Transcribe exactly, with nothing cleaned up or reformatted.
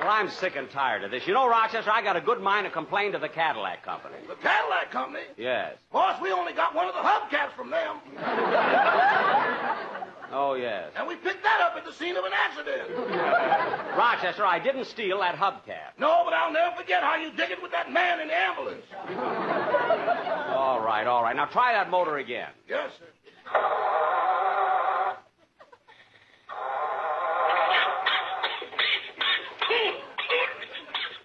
Well, I'm sick and tired of this. You know, Rochester, I got a good mind to complain to the Cadillac Company. The Cadillac Company? Yes. Boss, we only got one of the hubcaps from them. Oh, yes. And we picked that up at the scene of an accident. Rochester, I didn't steal that hubcap. No, but I'll never forget how you did it with that man in the ambulance. All right, all right. Now try that motor again. Yes, sir.